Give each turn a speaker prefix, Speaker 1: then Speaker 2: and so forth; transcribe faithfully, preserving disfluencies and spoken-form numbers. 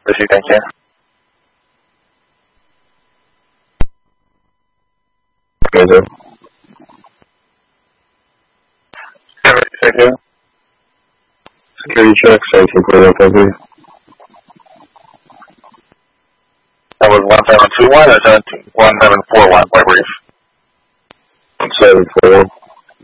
Speaker 1: Proceed, thank you.
Speaker 2: Yes, sir.
Speaker 1: Thank you.
Speaker 2: Security check, seventeen point one five three.
Speaker 1: That was one seven two one or seventeen one seven four one, quite brief.
Speaker 2: seven four one.